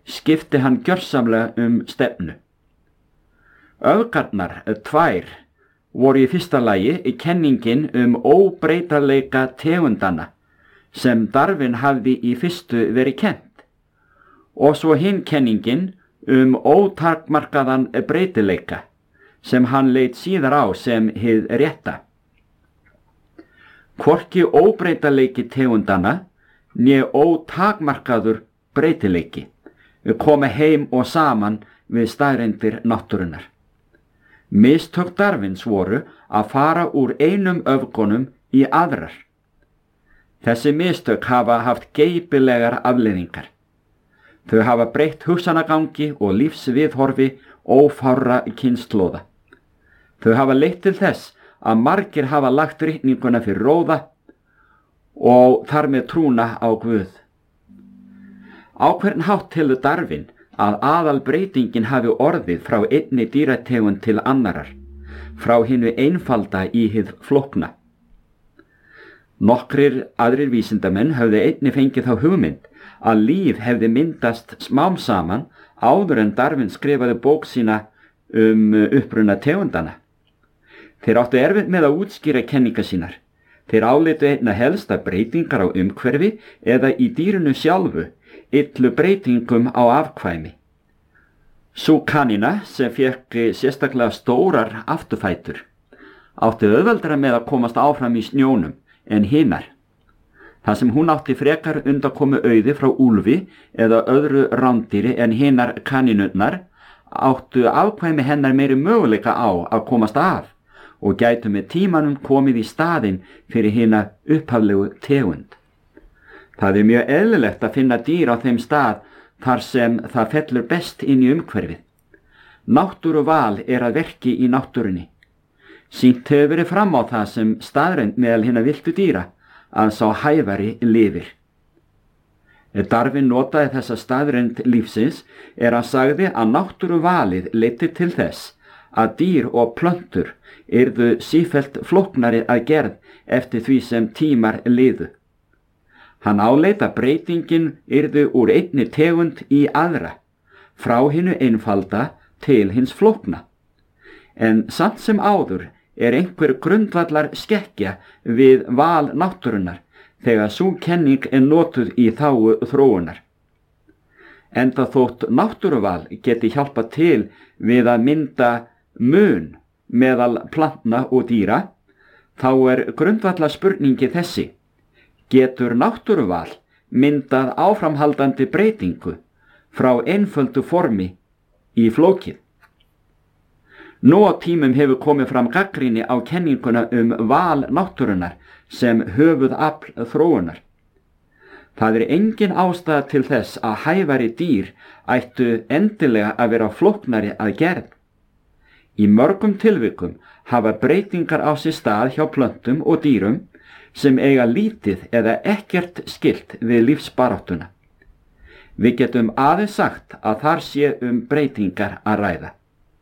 skipti hann gjörsamlega stefnu. Öfgarnar tvær voru í fyrsta lagi kenningin óbreytanleika tegundanna sem Darwin hafði í fyrstu verið kennt, og svo hinn kenningin ótakmarkaðan breytileika sem hann leit síðar á sem hið rétta. Hvorki óbreytanleiki tegundanna né ótakmarkaður breytileiki koma heim og saman við staðreyndir náttúrunnar. Mistök Darwins voru að fara úr einum öfgunum í aðrar. Þessi mistök hafa haft geypilegar afleiðingar. Þau hafa breytt hugsanagangi og lífsviðhorfi ófárra kynslóða. Þau hafa leitt til þess að margir hafa lagt ritninguna fyrir róða og þar með trúna á Guð. Á hvern hátt telur Darwin að aðalbreytingin hafi orðið frá einni dýrategund til annarar, frá hinu einfalda í hið flókna? Nokkrir aðrir vísindamenn höfðu einnig fengið þá hugmynd að líf hefði myndast smám saman áður en Darwin skrifaði bók sína uppruna tegundana. Þeir áttu erfitt með að útskýra kenningar sínar. Þeir álitu einna helst að breytingar á umhverfi eða í dýrinu sjálfu illu breytingum á afkvæmi. Sú kanína sem fékk sérstaklega stórar afturfætur átti auðveldara með að komast áfram í snjónum en hinar. Það sem hún átti frekar undankomu auði frá úlfi eða öðru rándýri en hinar kanínurnar áttu afkvæmi hennar meiri möguleika á að komast af og gætu með tímanum komið í staðinn fyrir hina upphaflegu tegund. Það er mjög eðlilegt að finna dýr á þeim stað þar sem það fellur best inn í umhverfið. Náttúruval er að verki í náttúrunni. Sýnt hefur verið fram á það sem staðreynd meðal hinna villtu dýra að sá hæfari lifir. Darwin notaði þessa staðreynd lífsins hann sagði að náttúruvalið leiddi til þess að dýr og plöntur yrðu sífellt flóknari að gerð eftir því sem tímar liðu. Hann áleit að breytingin yrðu úr einni tegund í aðra, frá hinu einfalda til hins flókna. En samt sem áður einhver grundvallar skekkja við val náttúrunnar þegar sú kenning notuð í þágu þróunar. Enda þótt náttúruval geti hjálpað til við að mynda mun meðal plantna og dýra, þá grundvallar spurningi þessi: getur náttúruval myndað áframhaldandi breytingu frá einföldu formi í flókið? Nú á tímum hefur komið fram gagnrýni á kenninguna val náttúrunnar sem höfuðafl þróunar. Það engin ástæða til þess að hæfari dýr ættu endilega að vera flóknari að gerð. Í mörgum tilvikum hafa breytingar á sér stað hjá plöntum og dýrum sem eiga lítið eða ekkert skylt við lífsbaráttuna. Við getum aðeins sagt að þar sé breytingar að ræða.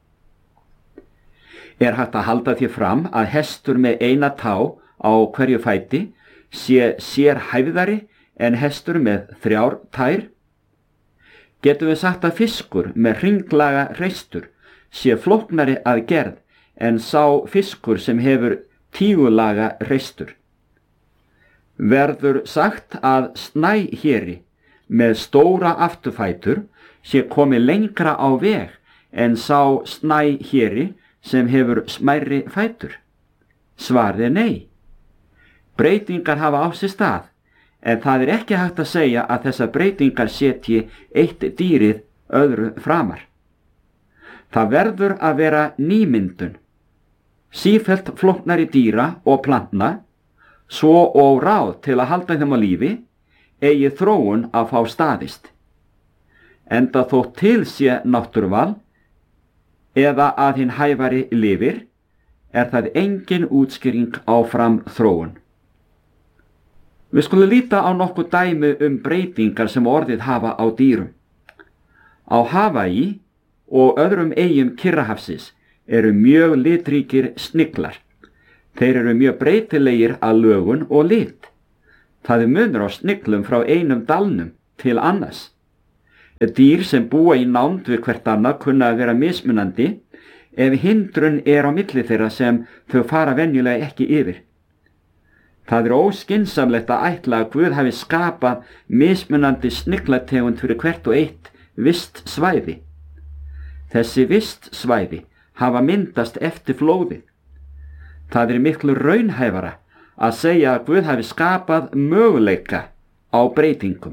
Hægt að halda því fram að hestur með eina tá á hverju fæti sé sérhæfðari en hestur með 3 tær? Getum við sagt að fiskur með hringlaga hreistur sé flóknari að gerð en sá fiskur sem hefur tígulaga hreistur? Verður sagt að snæhéri með stóra afturfætur sé komið lengra á veg en sá snæhéri sem hefur smærri fætur? Svarið nei. Breytingar hafa á sér stað, en það ekki hægt að segja að þessar breytingar setji eitt dýrið öðru framar. Það verður að vera nýmyndun, sífellt flóknari dýra og plantna, svo og ráð til að halda þeim á lífi, eigi þróun að fá staðist. Enda þótt til sé náttúruval, eða að hinn hæfari lifir, það engin útskýring á framþróun. Við skulum líta á nokkuð dæmi breytingar sem orðið hafa á dýrum. Á Hawaii og öðrum eyjum Kyrrahafsins mjög litríkir sniglar. Þeir mjög breytilegir að lögun og lit. Það munur á sniglum frá einum dalnum til annars. Dýr sem búa í nánd við hvert annað kunna að vera mismunandi ef hindrun á milli þeirra sem þau fara venjulega ekki yfir. Það óskynsamlegt að ætla að Guð hafi skapað mismunandi sniglategund fyrir hvert og eitt vistsvæði. Þessi vistsvæði hafa myndast eftir flóðið. Það miklu raunhæfara að segja að Guð hafi skapað möguleika á breytingum.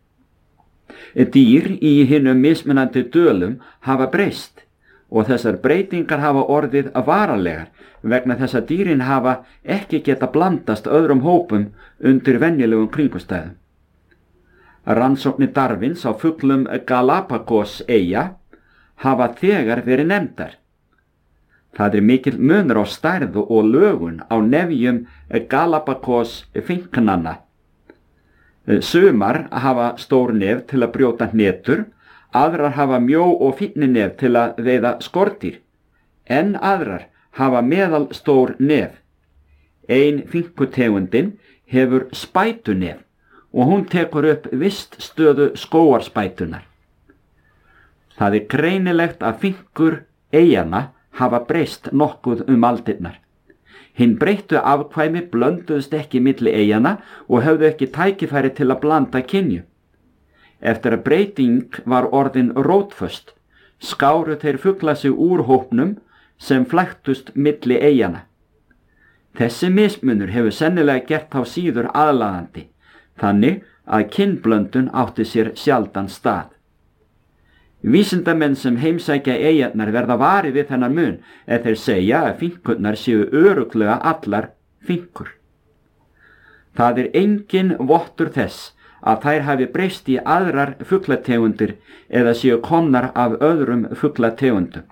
Dýr í hinum mismunandi dölum hafa breyst og þessar breytingar hafa orðið varanlegar vegna þess að dýrin hafa ekki geta blandast öðrum hópum undir venjulegum kringumstæðum. Rannsóknir Darwins á fuglum Galapagos-eyja hafa þegar verið nefndar. Það mikill munur á stærð og lögun á nefjum Galapagos-finknanna. Sumar hafa stór nef til að brjóta hnetur, aðrar hafa mjó og fínni nef til að veiða skordýr, en aðrar hafa meðalstór nef. Ein finkutegundin hefur spætunef og hún tekur upp viststöðu skógarspætunar. Það greinilegt að finkur eyjanna hafa breyst nokkuð aldirnar. Hinn breyttu afkvæmi blönduðust ekki milli eyjanna og höfðu ekki tækifæri til að blanda kynju. Eftir að breyting var orðin rótföst, skáru þeir fugla sig úr hópnum sem flæktust milli eyjanna. Þessi mismunur hefur sennilega gert þá síður aðlaðandi, þannig að kynblöndun átti sér sjaldan stað. Vísindamenn sem heimsækja eyjarnar verða varir við þennan mun ef þeir segja að finkurnar séu örugglega allar finkur. Það engin vottur þess að þær hafi breyst í aðrar fuglategundir eða séu komnar af öðrum fuglategundum.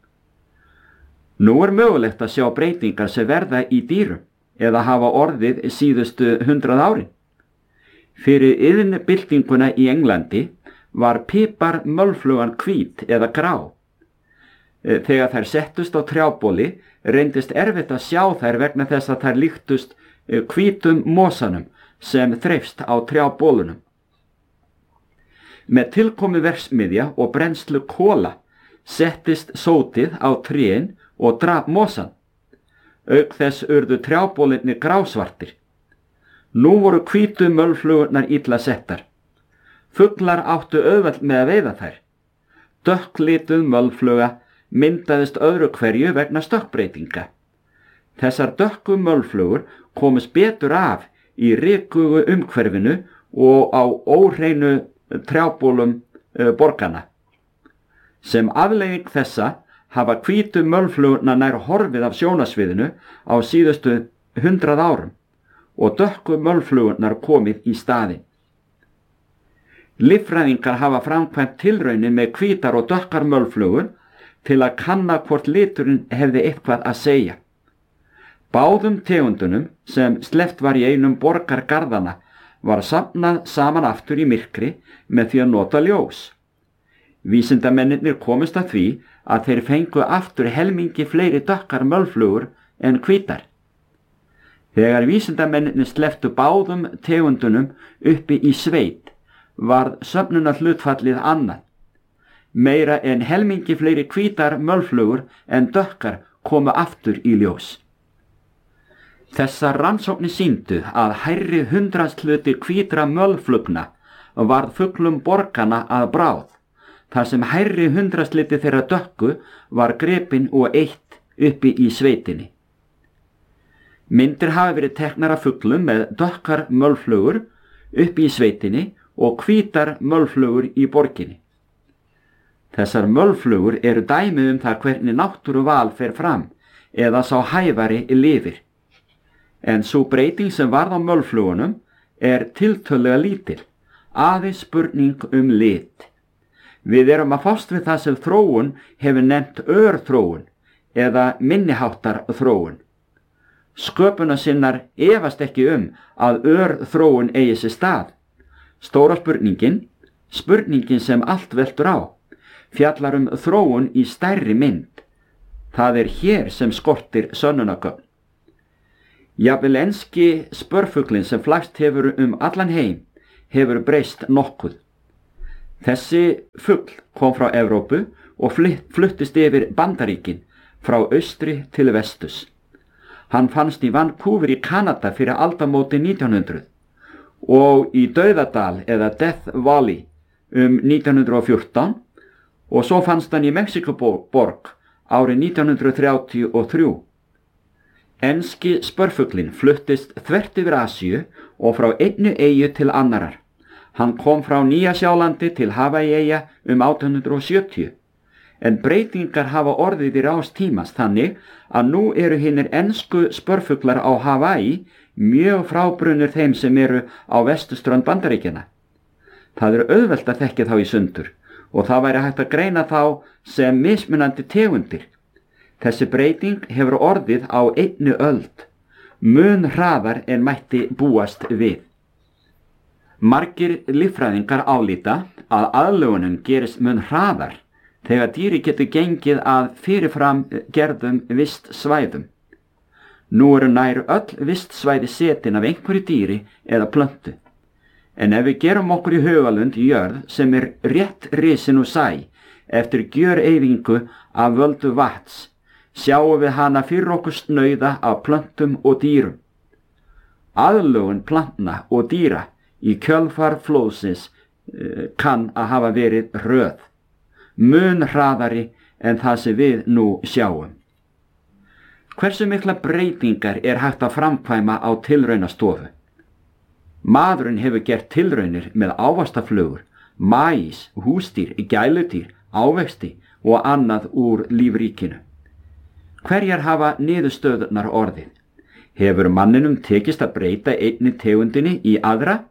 Nú mögulegt að sjá breytingar sem verða í dýrum eða hafa orðið síðustu 100 árin. Fyrir iðnbyltinguna í Englandi var piparmölflugan hvít eða grá. Þegar þær settust á trjáboli reyndist erfitt að sjá þær vegna þess að þær líktust hvítum mosanum sem þreifst á trjábólunum. Með tilkomu verksmiðja og brennslu kola settist sótið á trén og drap mosan. Auk þess urðu trjábólinni grásvartir. Nú voru hvítu mölflugurnar illa settar. Fuglar áttu auðvelt með að veiða þær. Dökklituð mölfluga myndaðist öðru hverju vegna stökkbreytinga. Þessar dökku mölflugur komust betur af í rikugu umhverfinu og á óhreinu trjábólum borganna. Sem afleiðing þessa hafa hvítu mölflugurnar nær horfið af sjónasviðinu á síðustu 100 árum og dökku mölflugurnar komið í staðinn. Líffræðingar hafa framkvæmt tilraunir með hvítar og dökkar mölflugur til að kanna hvort liturinn hefði eitthvað að segja. Báðum tegundunum sem sleppt var í einum borgargarðana var safnað saman aftur í myrkri með því að nota ljós. Vísindamennirnir komust að því að þeir fengu aftur helmingi fleiri dökkar mölflugur en hvítar. Þegar vísindamennirnir slepptu báðum tegundunum uppi í sveit varð söfnunarhlutfallið annað. Meira en helmingi fleiri hvítar mölflugur en dökkar komu aftur í ljós. Þessar rannsóknir sýndu að hærri hundraðshluti hvítra mölflugna varð fuglum borganna að bráð, þar sem hærri hundraðshluti þeirra dökku var gripinn og eytt uppi í sveitinni. Myndir hafa verið teknar af fuglum með dökkar mölflugur uppi í sveitinni og hvítar mölflugur í borginni. Þessar mölflugur eru dæmi það hvernig náttúruval fer fram eða sá hæfari lifir. En sú breyting sem varð á mölflugunum tiltölulega lítil, aðeins spurning lit. Við erum að fást við það sem þróun hefur nefnt örþróun eða minniháttar þróun. Sköpunarsinnar efast ekki að örþróun eigi sér stað. Stóra spurningin sem allt veltur á, fjallar þróun í stærri mynd. Það hér sem skortir sönnunargögn. Jafnvel enski spörfuglinn sem flagst hefur allan heim hefur breyst nokkuð. Þessi fugl kom frá Evrópu og fluttist yfir Bandaríkin frá austri til vestus. Hann fannst í Vancouver í Kanada fyrir aldamóti 1900 og í Dauðadal eða Death Valley 1914 og svo fannst hann í Mexikoborg árið 1933. Enski spörfuglinn fluttist þvert yfir Asíu og frá einni eyju til annarar. Hann kom frá Nýja-Sjálandi til Hawaii-eyja 1870, en breytingar hafa orðið í rás tímans þannig að nú eru hinir ensku spörfuglar á Hawaii mjög frábrunir þeim sem eru á vesturströnd Bandaríkjanna. Það er auðvelt að þekkja þá í sundur og það væri hægt að greina þá sem mismunandi tegundir. Þessi breyting hefur orðið á einni öld, mun hraðar en mætti búast við. Margir líffræðingar álíta að aðlögunin gerist mun hraðar þegar dýri getur gengið að fyrirfram gerðum vistsvæðum. Nú eru nær öll vistsvæði setin af einhverju dýri eða plöntu. En ef við gerum okkur í hugalund jörð sem er rétt risin úr sæ eftir gjöreyfingu af völdu vatns, sjáum við hana fyrir okkur snauða af plöntum og dýrum. Aðlögun plantna og dýra í kjölfar flóðsins kann að hafa verið hröð, mun hraðari en það sem við nú sjáum. Hversu mikla breytingar er hægt að framkvæma á tilraunastofu? Maðurinn hefur gert tilraunir með ávaxtaflugur, maís, húsdýr, gæludýr, ávexti og annað úr lífríkinu. Hverjar hafa niðurstöðurnar orðið? Hefur manninum tekist að breyta einni tegundinni í aðra?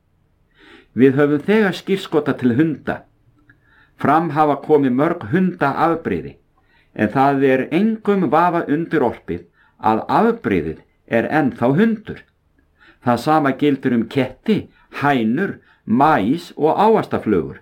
Við höfum þegar skírskota til hunda. Fram hafa komið mörg hundaafbrigði, en það er engum vafa undirorpið að afbrigðið er ennþá hundur. Það sama gildir ketti, hænur, maís og ávaxtaflugur.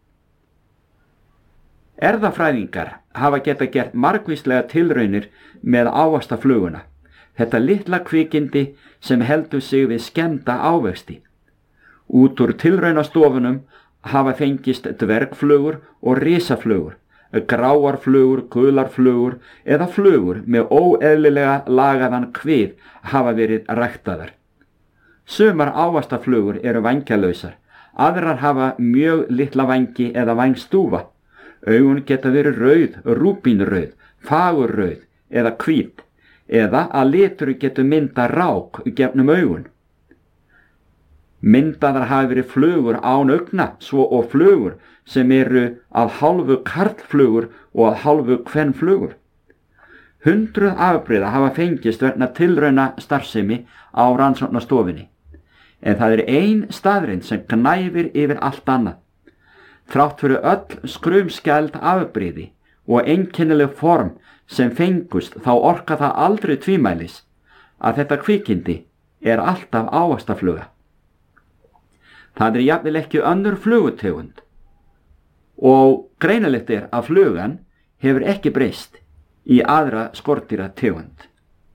Erfðafræðingar hafa gert margvíslega tilraunir með ávaxtafluguna, þetta litla kvikindi sem heldur sig við skemmda ávexti. Út úr tilraunastofunum hafa fengist dvergflugur og risaflugur, gráarflugur, gularflugur eða flugur með óeðlilega lagaðan kvið hafa verið ræktaðar. Sumar ávaxtaflugur eru vængjalausar, aðrar hafa mjög litla vængi eða vængstúfa. Augun geta verið rauð, rúbínrauð, fagurrauð eða hvít, eða að litur getur mynda rák gegnum augun. Myndaðar hafa verið flugur án augna, svo og flugur sem eru að hálfu karlflugur og að hálfu kvenflugur. 100 afbrigða hafa fengist vegna tilrauna starfsemi á rannsóknastofunni, en það er ein staðreynd sem gnæfir yfir allt annað. Þrátt fyrir öll skrumskæld afbrigði og einkennileg form sem fengust þá orka það aldrei tvímælis að þetta kvikindi er alltaf ávaxtafluga. Það er jafnvel ekki önnur flugutegund og greinilegt er að flugan hefur ekki breyst í aðra skordýrategund.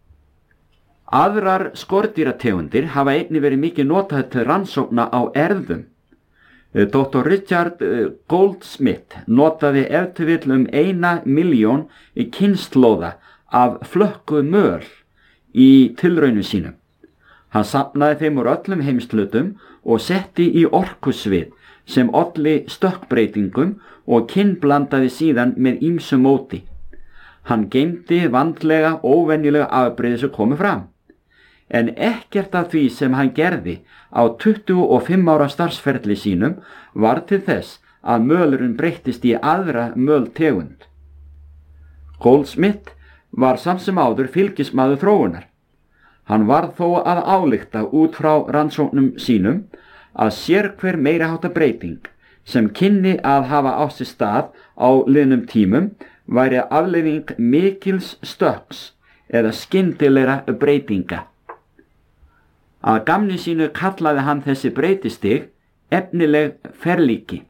Aðrar skordýrategundir hafa einnig verið mikið notaðar til rannsókna á erfðum. Dr. Richard Goldsmith notaði ef til vill 1 milljón kynslóða af flökkuð möl í tilraunum sínum. Hann safnaði þeim úr öllum heimshlutum og setti í orkusvið sem olli stökkbreytingum og kynblandaði síðan með ýmsu móti. Hann geymdi vandlega óvenjulega afbrigði sem komu fram. En ekkert af því sem hann gerði á 25 ára starfsferli sínum var til þess að mölurinn breyttist í aðra möltegund. Goldsmith var samt sem áður fylgismaður þróunar. Hann varð þó að álykta út frá rannsóknum sínum að sérhver meiriháttar breyting sem kynni að hafa á sér stað á liðnum tímum væri afleiðing mikils stökks eða skyndilegra breytinga. Að gamni sínu kallaði hann þessi breytistig efnileg ferlíki.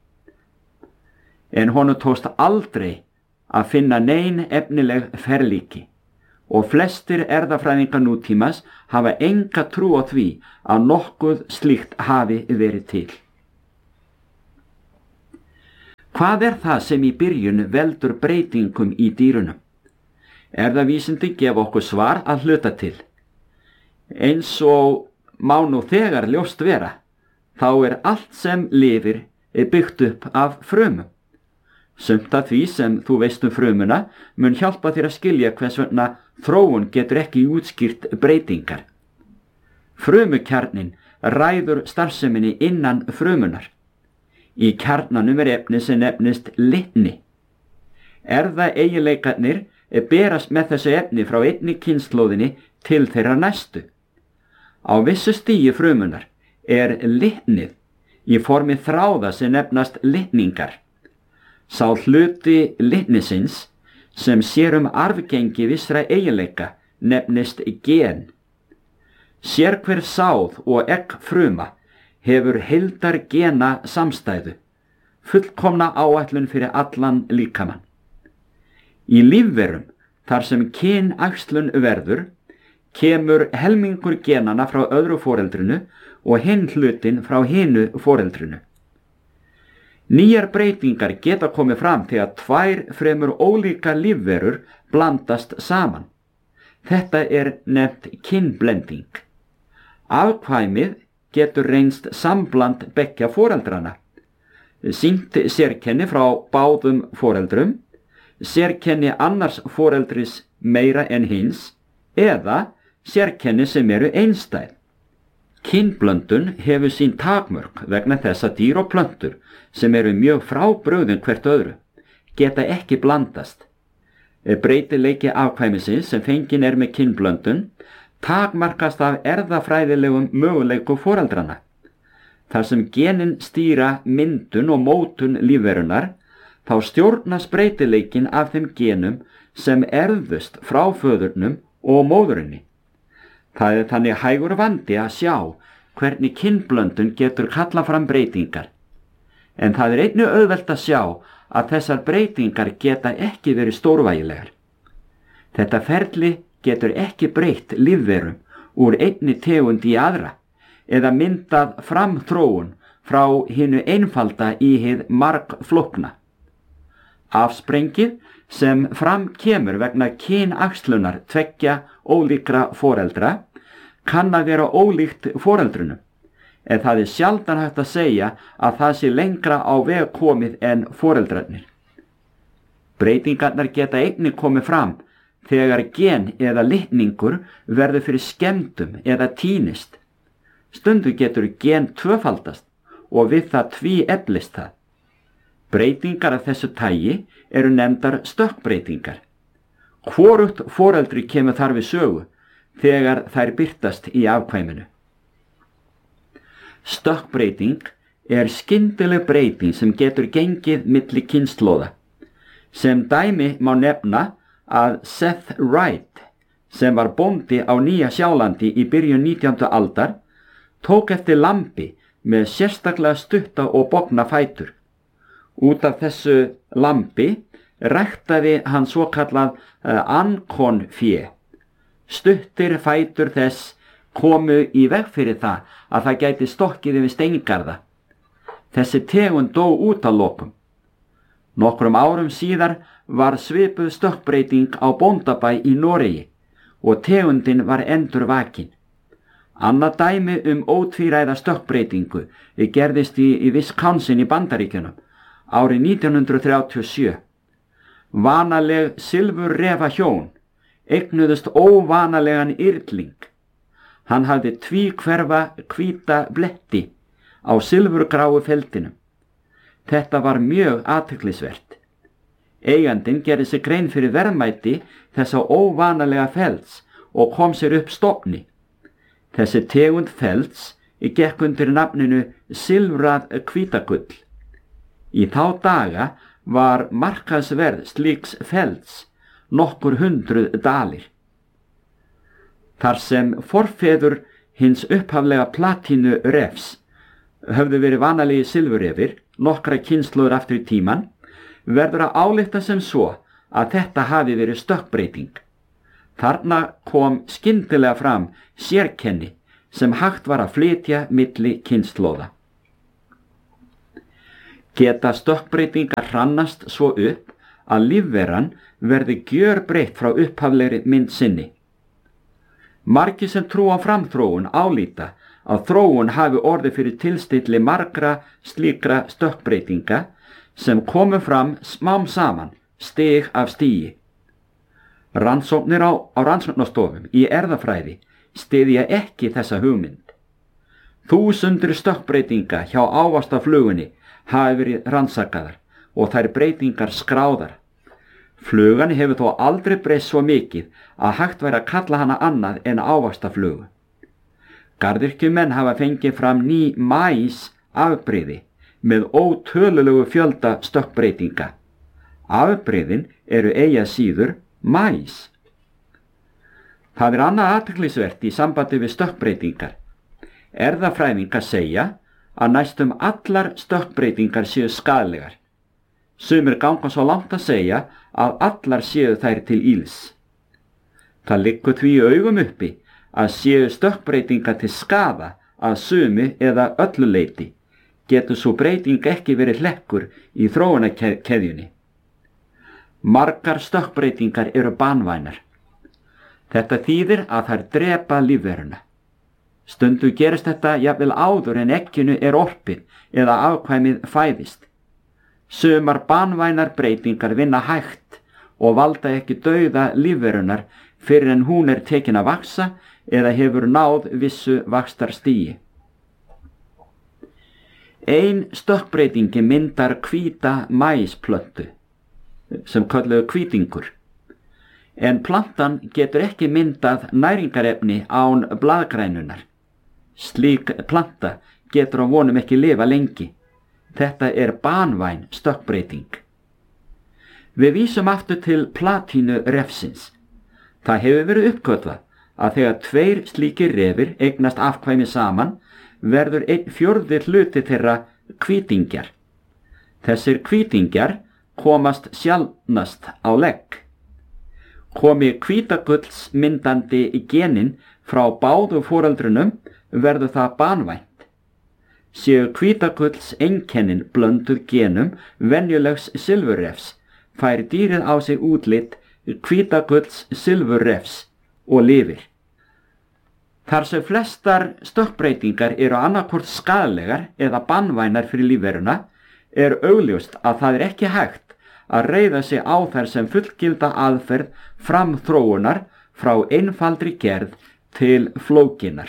En honum tókst aldrei að finna nein efnileg ferlíki og flestir erfðafræðingar nútímas hafa enga trú á því að nokkuð slíkt hafi verið til. Hvað það sem í byrjun veldur breytingum í dýrunum? Erfðavísindi gefa okkur svar að hluta til. Eins og má nú þegar ljóst vera, þá allt sem lifir byggt upp af frumum. Sumt af því sem þú veist frumuna mun hjálpa þér að skilja hvers vegna þróun getur ekki útskýrt breytingar. Frumukjarninn ræður starfseminni innan frumunar. Í kjarnanum efni sem nefnist litni. Erfðaeiginleikarnir berast með þessu efni frá einni kynslóðinni til þeirra næstu. Á vissu stigi frumunar litnið í formi þráða sem nefnast litningar. Sá hluti litnisins sem sér arfgengi vissra eiginleika nefnist gen. Sérhver sáð og egg fruma hefur heildar gena samstæðu, fullkomna áætlun fyrir allan líkamann. Í lífverum, þar sem kynæxlun verður, kemur helmingur genanna frá öðru foreldrinu og hinn hlutin frá hinu foreldrinu. Nýjar breytingar geta komið fram þegar tvær fremur ólíka lífverur blandast saman. Þetta nefnt kynblending. Afkvæmið getur reynst sambland beggja foreldrana. Sýnt sérkenni frá báðum foreldrum, sérkenni annars foreldris meira en hins, eða sérkenni sem einstæð. Kynblöndun hefur sín takmörk vegna þess að dýr og plöntur sem mjög frábrugðin hvert öðru geta ekki blandast. Breytileiki afkvæmisins sem fenginn með kynblöndun takmarkast af erfðafræðilegum möguleikum foreldrana. Þar sem genin stýra myndun og mótun lífverunar, þá stjórnast breytileikin af þeim genum sem erfðust frá föðurnum og móðurinni. Það þannig hægur vandi að sjá hvernig kynblöndun getur kallað fram breytingar. En það einnig auðvelt að sjá að þessar breytingar geta ekki verið stórvægilegar. Þetta ferli getur ekki breytt lífverum úr einni tegund í aðra eða myndað framþróun frá hinu einfalda í hið margflókna. Afsprengið sem fram kemur vegna kynæxlunar tveggja ólíkra foreldra kann að vera ólíkt foreldrunum, en það sjaldan hægt að segja að það sé lengra á veg komið en foreldrarnir. Breytingarnar geta einnig komið fram þegar gen eða litningur verður fyrir skemmdum eða týnist. Stundum getur gen tvöfaldast og við það tvíeflist það. Breytingar af þessu tagi nefndar stökkbreytingar. Hvorugt foreldri kemur þar við sögu þegar þær birtast í afkvæminu. Stökkbreyting skyndileg breyting sem getur gengið milli kynslóða. Sem dæmi má nefna að Seth Wright, sem var bóndi á Nýja Sjálandi í byrjun 19. aldar, tók eftir lambi með sérstaklega stutta og bogna fætur. Út af þessu lambi ræktaði hann svokallað ankonfé. Stuttir fætur þess komu í veg fyrir það að það gæti stokkið yfir steingarða. Þessi tegund dó út að lokum. Nokkrum árum síðar var svipuð stökkbreyting á bóndabæ í Noregi og tegundin var endurvakin. Annað dæmi ótvíræða stökkbreytingu gerðist í Wisconsin í Bandaríkjunum árið 1937. Vanaleg silfurrefa hjón eignuðust óvanalegan yrling. Hann hafði tvíhverfa hvíta bletti á silfurgráu feldinum. Þetta var mjög athyglisvert. Eigandinn gerði sig grein fyrir verðmæti þessa óvanalega felds og kom sér upp stofni. Þessi tegund felds gekk undir nafninu silfrað hvítagull. Í þá daga var markaðsverð slíks felds nokkur hundruð dalir. Þar sem forfeður hins upphaflega platínu refs höfðu verið vanalegi silfurrefir nokkra kynslóður aftur í tíman, verður að álykta sem svo að þetta hafi verið stökkbreyting. Þarna kom skyndilega fram sérkenni sem hægt var að flytja milli kynslóða. geta stökkbreytingar hrannast svo upp að lífveran verði gjörbreytt frá upphaflegri mynd sinni. Margir sem trú á framþróun álíta að þróun hafi orðið fyrir tilstilli margra slíkra stökkbreytinga sem komu fram smám saman, stig af stigi. Rannsóknir á rannsóknarstofum í erfðafræði styðja ekki þessa hugmynd. Þúsundir stökkbreytinga hjá ávaxtaflugunni hafi verið rannsakaðar og þær breytingar skráðar. Flugan hefur þó aldrei breyst svo mikið að hægt væri að kalla hana annað en ávaxtaflugu. Garðyrkjumenn hafa fengið fram ný maísafbrigði með ótölulegu fjölda stökkbreytinga. Afbrigðin eru eigi að síður maís. Það er annað athyglisvert í sambandi við stökkbreytingar. Erfðafræðingar segja að næstum allar stökkbreytingar séu skaðlegar. Sumir ganga svo langt að segja að allar séu þær til ills. Það liggur því í augum uppi að séu stökkbreytingar til skaða að sumu eða öllu leyti, getur svo breyting ekki verið hlekkur í þróunarkeðjunni. Margar stökkbreytingar eru banvænar. Þetta þýðir að þær drepa lífveruna. Stundu gerist þetta jafnvel áður en egginu er orpið eða afkvæmið fæðist. Sumar banvænar breytingar vinna hægt og valda ekki dauða lífverunar fyrr en hún er tekin að vaxa eða hefur náð vissu vaxtarstigi. Ein stökkbreytingi myndar hvíta maísplöntu, sem kölluðu hvítingur, en plantan getur ekki myndað næringarefni án blaðgrænunar. Slík planta getur á vonum ekki lifa lengi. Þetta er banvæn stökkbreyting. Við vísum aftur til platínurefsins. Það hefur verið uppgötvað að þegar tveir slíkir refir eignast afkvæmi saman verður 1/4 hluti þeirra hvítingjar. Þessir hvítingjar komast sjaldnast á legg. Komi hvítagulls myndandi genin frá báðu foreldrunum verður það banvænt. Séu hvítagulls einkennin blönduð genum venjulegs silfurrefs, fær dýrið á sig útlit hvítagulls silfurrefs og lifir. Þar sem flestar stökkbreytingar eru annarkvort skaðlegar eða banvænar fyrir lífveruna, er augljóst að það er ekki hægt að reiða sig á þær sem fullgilda aðferð framþróunar frá einfaldri gerð til flókinnar.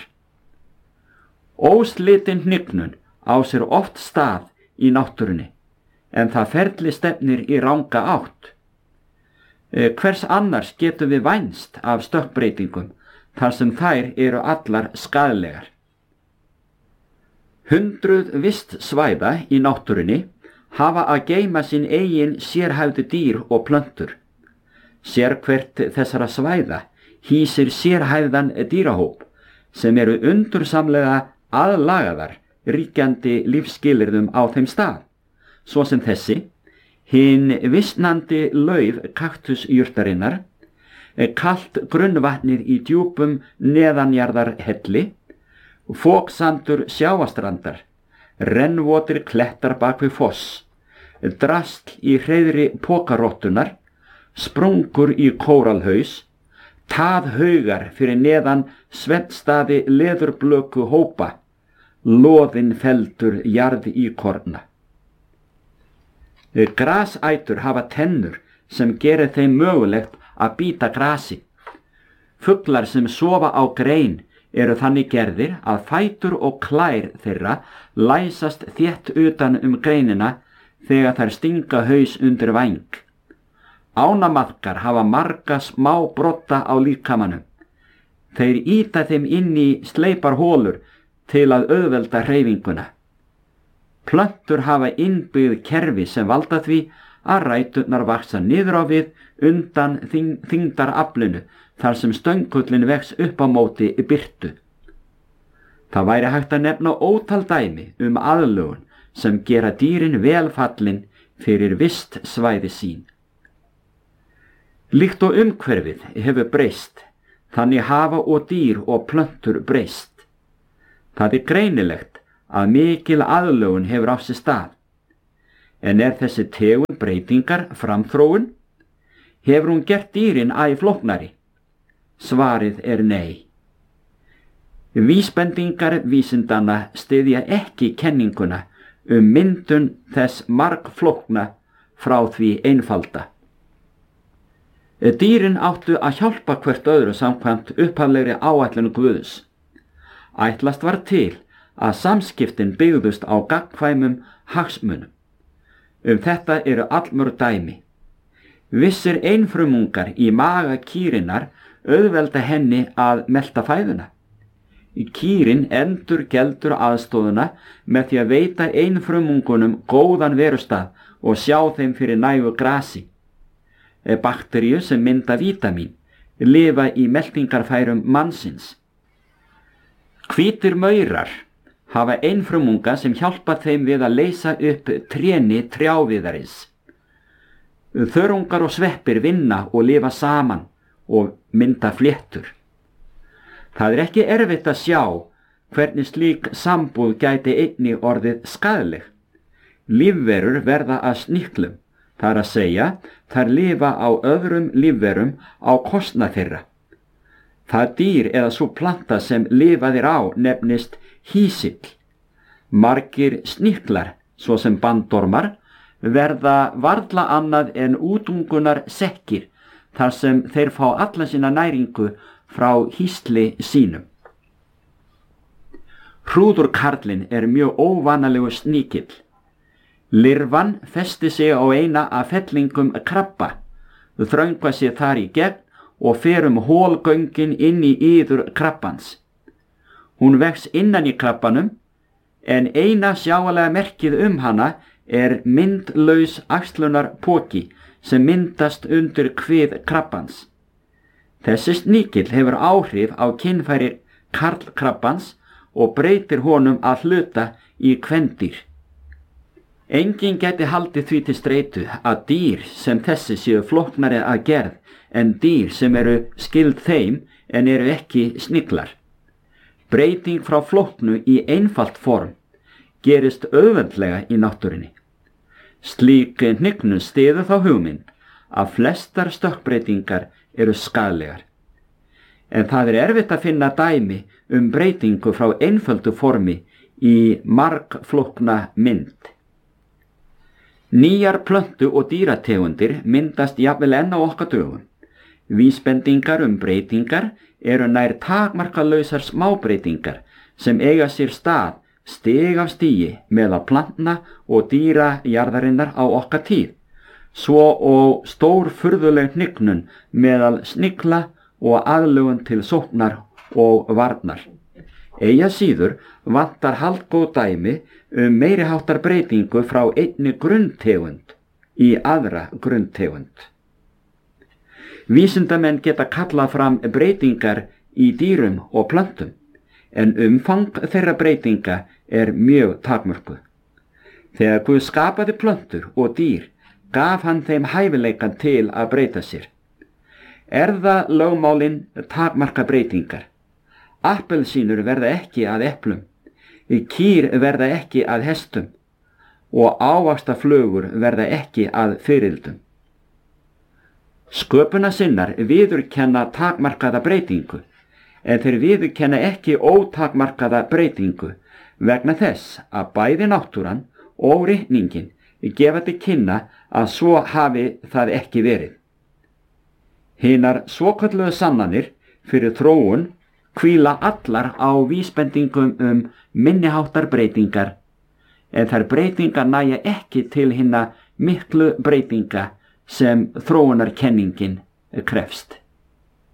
Óslitin hnignun á sér oft stað í náttúrunni, en það ferli stefnir í ranga átt. Hvers annars getum við vænst af stökkbreytingum þar sem þær eru allar skaðlegar? 100 vistsvæða í náttúrunni hafa að geyma sín eigin sérhæfðu dýr og plöntur. Sérhvert þessara svæða hýsir sérhæfðan dýrahóp sem eru undursamlega aðlagaðar ríkjandi lífsskilyrðum á þeim stað, svo sem þessi, hin visnandi lauf kaktusjurtarinnar, kalt grunnvatnið í djúpum neðanjarðar helli, foksandur sjávastrandar, rennvotir klettar bak við foss, drasl í hreiðri pókarottunar, sprungur í kóralhaus, taðhaugar fyrir neðan svefnstaði leðurblöku hópa, loðin feldur jarðíkorna. Grasætur hafa tennur sem gerir þeim mögulegt að bíta grasi. Fuglar sem sofa á grein eru þannig gerðir að fætur og klær þeirra læsast þétt utan greinina þegar þær stinga haus undir væng. Ánamaðkar hafa marga smá brotta á líkamanum. Þeir ýta þeim inn í sleipar hólur til að auðvelda hreyfinguna. Plöntur hafa innbyggð kerfi sem valda því að ræturnar vaxa niður á við undan þyngdaraflinu þar sem stöngullin vex upp á móti birtu. Það væri hægt að nefna ótal dæmi aðlögun sem gera dýrin velfallin fyrir vist svæði sín. Líkt og umhverfið hefur breyst, þannig hafa og dýr og plöntur breyst. Það er greinilegt að mikil aðlögun hefur á sér stað. en þessi tegund breytingar framþróun? Hefur hún gert dýrin æ flóknari? Svarið nei. Vísbendingar vísindanna styðja ekki kenninguna myndun þess margflókna frá því einfalda. Dýrin áttu að hjálpa hvert öðru samkvæmt upphaflegri áætlun Guðs. Ætlast var til að samskiptin byggðust á gagnkvæmum hagsmunum. Þetta eru allmörg dæmi. Vissir einfrumungar í maga kýrinnar auðvelda henni að melta fæðuna. Kýrin endurgeldur aðstóðuna með því að veita einfrumungunum góðan verustað og sjá þeim fyrir nægu grasi. Bakteríur sem mynda vítamín lifa í meltingarfærum mannsins. Hvítir maurar hafa einfrumunga sem hjálpa þeim við að leysa upp tréni trjáviðarins. Þörungar og sveppir vinna og lifa saman og mynda fléttur. Það ekki erfitt að sjá hvernig slík sambúð gæti einnig orðið skaðleg. Lífverur verða að sniklum, það er að segja, þær lifa á öðrum lífverum á kostnað þeirra. Það dýr eða svo planta sem lifaðir á nefnist hýsill. Margir sniklar, svo sem bandormar, verða varla annað en útungunar sekkir, þar sem þeir fá alla sína næringu frá hýsli sínum. Hrúðurkarlinn mjög óvanalegu sníkill. Lirfan festi sig á eina af fellingum krabba, þröngva sér þar í gegn og fer hólgöngin inn í yður krabbans. Hún vex innan í krabbanum, en eina sjáanlega merkið hana myndlaus axlunarpoki sem myndast undir kvið krabbans. Þessi sníkill hefur áhrif á kynfæri karlkrabbans og breytir honum að hluta í kvendýr. Enginn gæti haldið því til streitu að dýr sem þessi séu flóknari að gerð en dýr sem eru skyld þeim en eru ekki sniglar. Breyting frá flóknu í einfalt form gerist auðveldlega í náttúrunni. Slík hnignun styður þá hugmynd að flestar stökkbreytingar eru skaðlegar. En það erfitt að finna dæmi breytingu frá einföldu formi í margflókna mynd. Nýjar plöntu- og dýrategundir myndast jafnvel enn á okkar dögum. Vísbendingar breytingar eru nær takmarkalausar smábreytingar sem eiga sér stað stig af stigi meðal plantna og dýra jarðarinnar á okkar tíð, svo og stór furðuleg hnignun meðal snigla og aðlögun til sóknar og varnar. Eigi síður vantar haldgóð dæmi meiriháttar breytingu frá einni grunntegund í aðra grunntegund. Vísindamenn geta kallað fram breytingar í dýrum og plöntum, en umfang þeirra breytinga mjög takmörkuð. Þegar Guð skapaði plöntur og dýr, gaf hann þeim hæfileikan til að breyta sér. Erfðalögmálin takmarka breytingar. Appelsínur verða ekki að eplum, kýr verða ekki að hestum og ávaxtaflugur verða ekki að firildum. Sköpunarsinnar viðurkenna takmarkaða breytingu, en þeir viðurkenna ekki ótakmarkaða breytingu vegna þess að bæði náttúran og ritningin gefa til kynna að svo hafi það ekki verið. Hinar svokölluðu sannanir fyrir þróun hvíla allar á vísbendingum minniháttar breytingar, en þær breytingar nægja ekki til hinna miklu breytinga sem þróunarkenningin krefst.